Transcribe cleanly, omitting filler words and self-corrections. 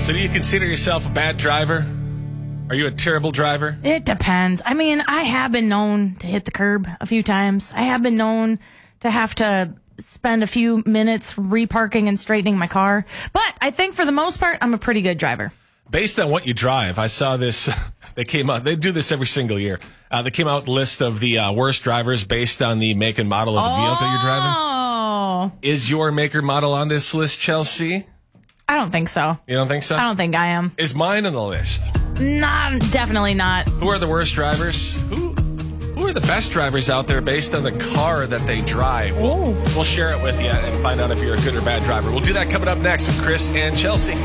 So do you consider yourself a bad driver? Are you a terrible driver? It depends. I mean, I have been known to hit the curb a few times. I have been known to have to spend a few minutes reparking and straightening my car. But I think for the most part, I'm a pretty good driver. Based on what you drive, I saw this. They came out. They do this every single year. They came out with a list of the worst drivers based on the make and model of the vehicle you're driving. Oh. Is your make or model on this list, Chelsea? I don't think so. You don't think so? I don't think I am. Is mine on the list? Definitely not. Who are the worst drivers? Who are the best drivers out there based on the car that they drive? We'll share it with you and find out if you're a good or bad driver. We'll do that coming up next with Chris and Chelsea.